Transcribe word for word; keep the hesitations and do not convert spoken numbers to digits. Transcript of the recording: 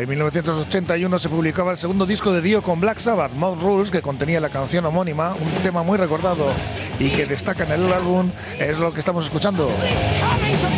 En mil novecientos ochenta y uno se publicaba el segundo disco de Dio con Black Sabbath, Mob Rules, que contenía la canción homónima, un tema muy recordado y que destaca en el álbum, es lo que estamos escuchando.